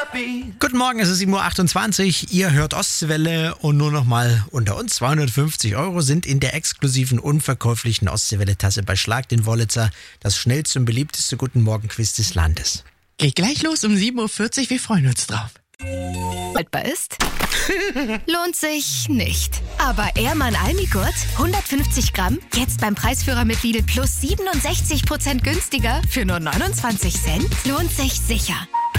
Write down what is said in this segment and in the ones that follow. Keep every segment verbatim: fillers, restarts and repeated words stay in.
Guten Morgen, es ist sieben Uhr achtundzwanzig. Ihr hört Ostseewelle und nur noch mal unter uns. zweihundertfünfzig Euro sind in der exklusiven, unverkäuflichen Ostseewelle-Tasse bei Schlag den Wollitzer das schnellste und beliebteste Guten Morgen-Quiz des Landes. Geht gleich los um sieben Uhr vierzig, wir freuen uns drauf. Haltbar ist? Lohnt sich nicht. Aber Ehrmann Almigurt, hundertfünfzig Gramm, jetzt beim Preisführer mit Lidl plus siebenundsechzig Prozent günstiger für nur neunundzwanzig Cent. Lohnt sich sicher.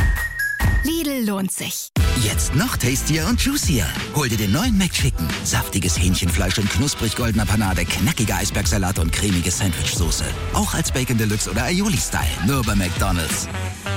Lidl lohnt sich. Jetzt noch tastier und juicier. Hol dir den neuen McChicken. Saftiges Hähnchenfleisch in knusprig goldener Panade, knackiger Eisbergsalat und cremige Sandwichsoße. Auch als Bacon Deluxe oder Aioli-Style. Nur bei McDonald's.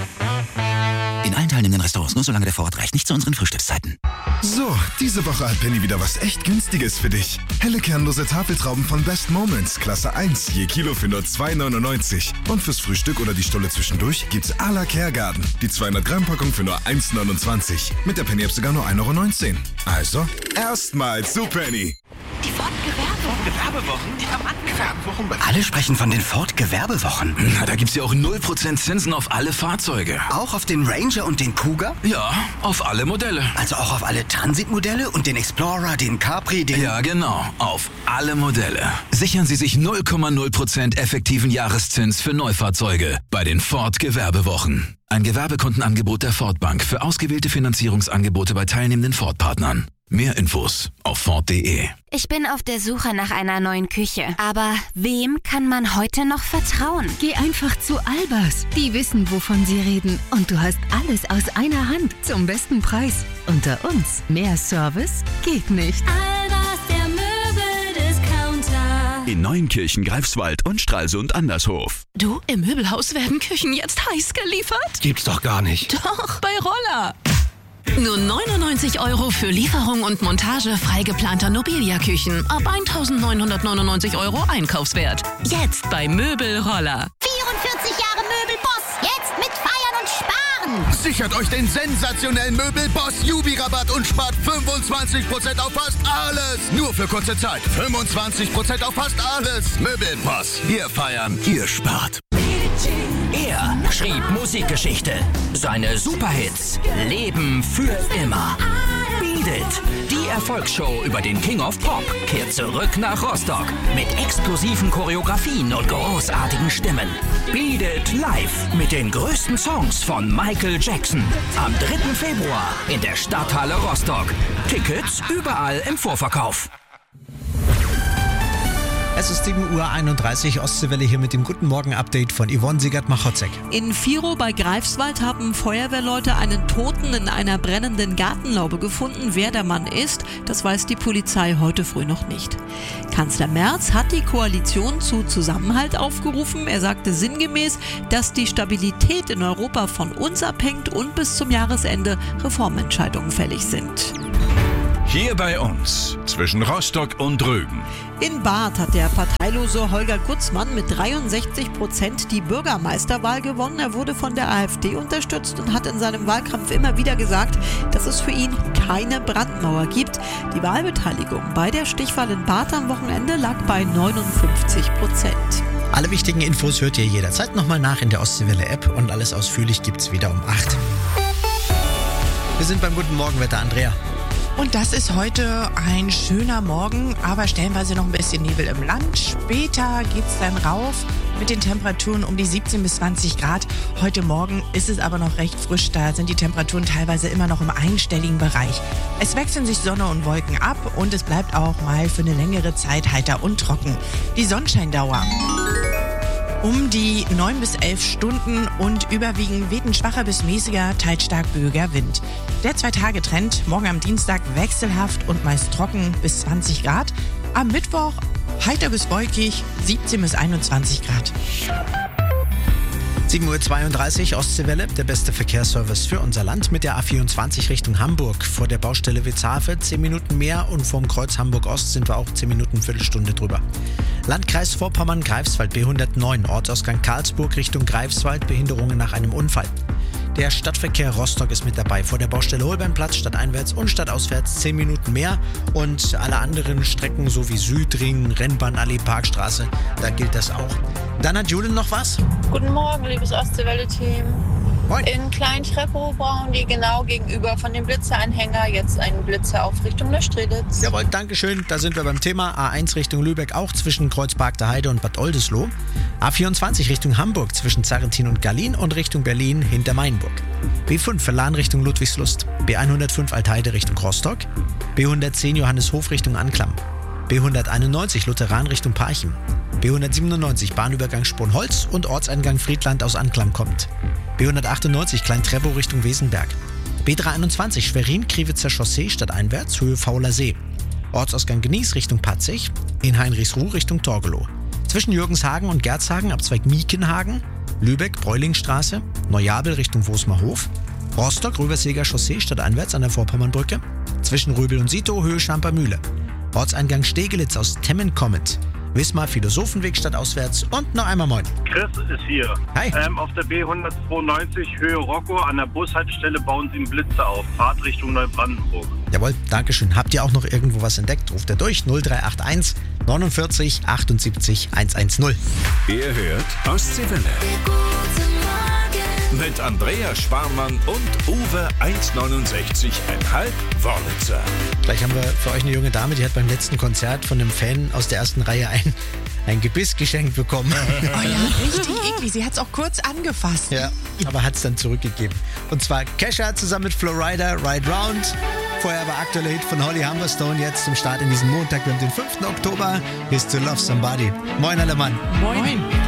In allen teilnehmenden Restaurants, nur solange der Vorrat reicht. Nicht zu unseren Frühstückszeiten. So, diese Woche hat Penny wieder was echt Günstiges für dich. Helle kernlose Tafeltrauben von Best Moments, Klasse eins, je Kilo für nur zwei neunundneunzig. Und fürs Frühstück oder die Stulle zwischendurch gibt's à la Kergarten. Die zweihundert Gramm Packung für nur eins neunundzwanzig. Mit der Penny-App sogar nur ein Euro neunzehn. Also, erstmal zu Penny. Die Ford Gewerbewochen, die Gewerbewochen. Alle sprechen von den Ford Gewerbewochen. Na, da gibt's ja auch null Prozent Zinsen auf alle Fahrzeuge. Auch auf den Ranger und den Kuga? Ja, auf alle Modelle. Also auch auf alle Transitmodelle und den Explorer, den Capri, den... Ja, genau, auf alle Modelle. Sichern Sie sich null Komma null Prozent effektiven Jahreszins für Neufahrzeuge bei den Ford Gewerbewochen. Ein Gewerbekundenangebot der Ford Bank für ausgewählte Finanzierungsangebote bei teilnehmenden Ford-Partnern. Mehr Infos auf Ford punkt de. Ich bin auf der Suche nach einer neuen Küche. Aber wem kann man heute noch vertrauen? Geh einfach zu Albers. Die wissen, wovon sie reden. Und du hast alles aus einer Hand zum besten Preis. Unter uns. Mehr Service geht nicht. Albers, der Möbeldiscounter. In Neuenkirchen, Greifswald und Stralsund Andershof. Du, im Möbelhaus werden Küchen jetzt heiß geliefert? Gibt's doch gar nicht. Doch, bei Roller. Nur neunundneunzig Euro für Lieferung und Montage frei geplanter Nobilia-Küchen ab eintausendneunhundertneunundneunzig Euro Einkaufswert. Jetzt bei Möbelroller. vierundvierzig Jahre Möbelboss. Jetzt mit Feiern und Sparen. Sichert euch den sensationellen Möbelboss Jubi-Rabatt und spart fünfundzwanzig Prozent auf fast alles. Nur für kurze Zeit. fünfundzwanzig Prozent auf fast alles. Möbelboss. Wir feiern, ihr spart. Er schrieb Musikgeschichte. Seine Superhits leben für immer. Beat It, die Erfolgsshow über den King of Pop, kehrt zurück nach Rostock mit explosiven Choreografien und großartigen Stimmen. Beat It live mit den größten Songs von Michael Jackson. Am dritten Februar in der Stadthalle Rostock. Tickets überall im Vorverkauf. Es ist sieben Uhr einunddreißig, Ostseewelle hier mit dem Guten Morgen-Update von Yvonne Siegert-Machotzek. In Virow bei Greifswald haben Feuerwehrleute einen Toten in einer brennenden Gartenlaube gefunden. Wer der Mann ist, das weiß die Polizei heute früh noch nicht. Kanzler Merz hat die Koalition zu Zusammenhalt aufgerufen. Er sagte sinngemäß, dass die Stabilität in Europa von uns abhängt und bis zum Jahresende Reformentscheidungen fällig sind. Hier bei uns, zwischen Rostock und Rügen. In Barth hat der parteilose Holger Gutzmann mit dreiundsechzig Prozent die Bürgermeisterwahl gewonnen. Er wurde von der AfD unterstützt und hat in seinem Wahlkampf immer wieder gesagt, dass es für ihn keine Brandmauer gibt. Die Wahlbeteiligung bei der Stichwahl in Barth am Wochenende lag bei neunundfünfzig Prozent. Alle wichtigen Infos hört ihr jederzeit nochmal nach in der Ostseewelle-App und alles ausführlich gibt's wieder um acht. Wir sind beim Guten Morgenwetter, Andrea. Und das ist heute ein schöner Morgen, aber stellenweise noch ein bisschen Nebel im Land. Später geht's dann rauf mit den Temperaturen um die siebzehn bis zwanzig Grad. Heute Morgen ist es aber noch recht frisch, da sind die Temperaturen teilweise immer noch im einstelligen Bereich. Es wechseln sich Sonne und Wolken ab und es bleibt auch mal für eine längere Zeit heiter und trocken. Die Sonnenscheindauer um die neun bis elf Stunden und überwiegend weht ein schwacher bis mäßiger, teils stark böiger Wind. Der Zwei-Tage-Trend, morgen am Dienstag wechselhaft und meist trocken bis zwanzig Grad. Am Mittwoch heiter bis wolkig, siebzehn bis einundzwanzig Grad. sieben Uhr zweiunddreißig, Ostseewelle, der beste Verkehrsservice für unser Land mit der A vierundzwanzig Richtung Hamburg. Vor der Baustelle Witzhafe zehn Minuten mehr und vom Kreuz Hamburg-Ost sind wir auch zehn Minuten, Viertelstunde drüber. Landkreis Vorpommern-Greifswald B hundertneun, Ortsausgang Karlsburg Richtung Greifswald, Behinderungen nach einem Unfall. Der Stadtverkehr Rostock ist mit dabei. Vor der Baustelle Holbeinplatz stadteinwärts und stadtauswärts zehn Minuten mehr. Und alle anderen Strecken sowie Südring, Rennbahnallee, Parkstraße, da gilt das auch. Dann hat Julian noch was? Guten Morgen, liebes Ostseewelle-Team. Moin. In Klein-Treppow brauchen die genau gegenüber von dem Blitzeranhänger jetzt einen Blitzer auf Richtung Neustrelitz. Jawohl, dankeschön. Da sind wir beim Thema. A eins Richtung Lübeck, auch zwischen Kreuzpark der Heide und Bad Oldesloe. A vierundzwanzig Richtung Hamburg zwischen Zarrentin und Gallien und Richtung Berlin hinter Mainburg. B fünf Verlan Richtung Ludwigslust. B hundertfünf Altheide Richtung Rostock. B hundertzehn Johanneshof Richtung Anklam. B hunderteinundneunzig Lutheran Richtung Parchim. B hundertsiebenundneunzig Bahnübergang Sponholz und Ortseingang Friedland aus Anklam kommt. B hundertachtundneunzig Klein-Treppow Richtung Wesenberg. B dreihunderteinundzwanzig Schwerin-Kriwitzer Chaussee stadteinwärts Höhe Fauler See. Ortsausgang Genieß Richtung Patzig. In Heinrichsruh Richtung Torgelow. Zwischen Jürgenshagen und Gerzhagen Abzweig Miekenhagen. Lübeck Bräulingstraße. Neujabel Richtung Wosmerhof. Rostock Röverseger Chaussee stadteinwärts an der Vorpommernbrücke. Zwischen Röbel und Sito Höhe Schampermühle. Ortseingang Stegelitz aus Temmen kommend. Wismar Philosophenweg stadtauswärts und noch einmal moin. Chris ist hier. Hi. Ähm, auf der B hundertzweiundneunzig Höhe Rocco an der Bushaltestelle bauen sie einen Blitzer auf. Fahrt Richtung Neubrandenburg. Jawohl, dankeschön. Habt ihr auch noch irgendwo was entdeckt? Ruft er durch null drei acht eins neunundvierzig achtundsiebzig hundertzehn. Ihr hört Ostseewelle. Mit Andrea Sparmann und Uwe eins neunundsechzig Komma fünf Wörlitzer. Gleich haben wir für euch eine junge Dame, die hat beim letzten Konzert von einem Fan aus der ersten Reihe ein, ein Gebiss geschenkt bekommen. Oh ja, richtig eklig. Sie hat es auch kurz angefasst. Ja, aber hat es dann zurückgegeben. Und zwar Kesha zusammen mit Florida, Ride Round. Vorher war aktueller Hit von Holly Humberstone, jetzt zum Start in diesen Montag. Wir haben den fünften Oktober. Here's to Love Somebody. Moin alle Mann. Moin. Moin.